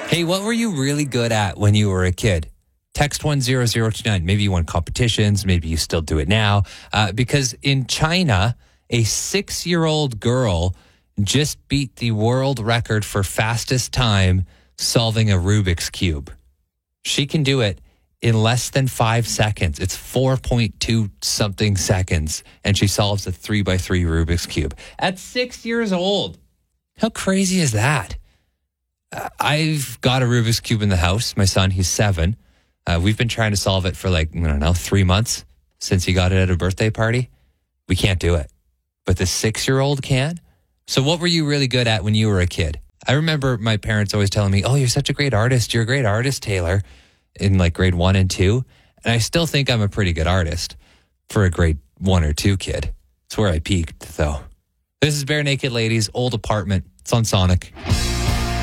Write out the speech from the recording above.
Hey, what were you really good at when you were a kid? Text 10029. Maybe you won competitions. Maybe you still do it now. Because in China, a 6-year-old girl just beat the world record for fastest time solving a Rubik's Cube. She can do it in less than 5 seconds. It's 4.2 something seconds. And she solves a 3x3 Rubik's Cube at 6 years old. How crazy is that? I've got a Rubik's Cube in the house. My son, he's 7. We've been trying to solve it for 3 months since he got it at a birthday party. We can't do it. But the 6-year-old can. So what were you really good at when you were a kid? I remember my parents always telling me, oh, you're such a great artist. You're a great artist, Taylor, in grade 1 and 2. And I still think I'm a pretty good artist for a grade 1 or 2 kid. It's where I peaked, though. This is Bare Naked Ladies, Old Apartment. It's on Sonic.